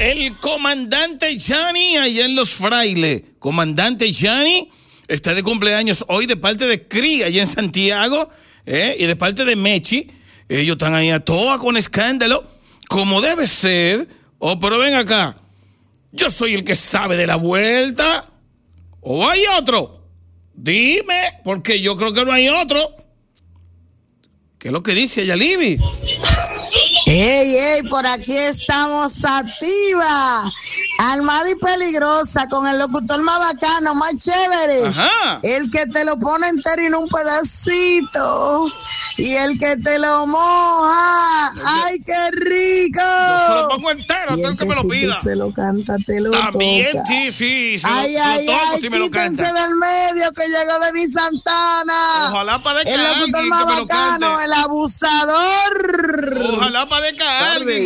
El comandante Yani allá en Los Frailes. Comandante Yani está de cumpleaños hoy de parte de Cri allá en Santiago, y de parte de Mechi. Ellos están ahí a toa con escándalo, como debe ser. Oh, pero ven acá. Yo soy el que sabe de la vuelta. ¿O hay otro? Dime, porque yo creo que no hay otro. ¿Qué es lo que dice Yalivi? Ey, por aquí estamos activa, armada y peligrosa, con el locutor más bacano, más chévere. Ajá. El que te lo pone entero y en un pedacito. Y el que te lo moja. ¡Ay, qué rico! Yo se lo pongo entero, todo el que me lo pida. Se lo canta, te lo También, toca. sí. Ay, si me lo quítense canta. del medio que llegó Denis Santana. Ojalá parezca el locutor alguien más que me lo bacano, cante. el abusador. Ojalá parezca alguien